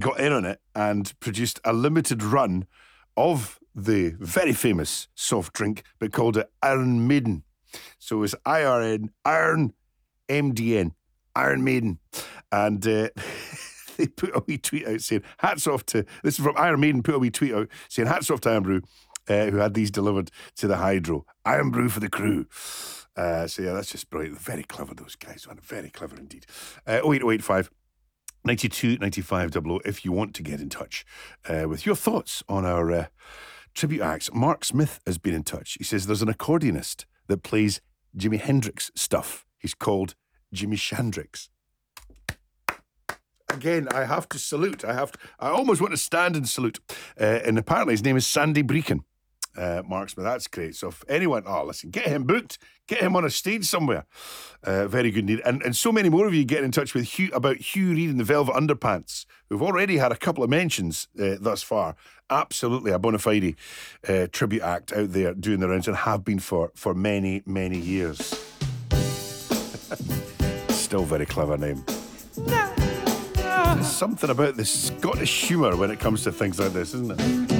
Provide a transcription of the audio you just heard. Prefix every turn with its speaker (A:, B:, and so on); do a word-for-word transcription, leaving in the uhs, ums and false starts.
A: got in on it and produced a limited run of the very famous soft drink, but called it Iron Maiden. So it's I R N, Iron M D N, Iron Maiden. And uh, they put a wee tweet out saying, hats off to, this is from Iron Maiden, put a wee tweet out saying, hats off to Iron Brew, uh, who had these delivered to the Hydro. Iron Brew for the crew. Uh, so yeah, that's just brilliant. Very clever, those guys, man. Very clever indeed. Uh, oh eight oh eight five, ninety-two ninety-five double oh if you want to get in touch uh, with your thoughts on our uh, tribute acts. Mark Smith has been in touch. He says there's an accordionist that plays Jimi Hendrix stuff. He's called Jimi Shandrix. Again, I have to salute. I have. To, I almost want to stand and salute. Uh, and apparently his name is Sandy Breakin. Uh, Mark Smith, that's great. So if anyone, oh, listen, get him booked, get him on a stage somewhere. Uh, very good indeed. And, and so many more of you getting in touch with Hugh about Hugh Reid and the Velvet Underpants, who've already had a couple of mentions uh, thus far. Absolutely a bona fide uh, tribute act out there doing the rounds and have been for, for many, many years. Still very clever name. There's something about the Scottish humour when it comes to things like this, isn't it?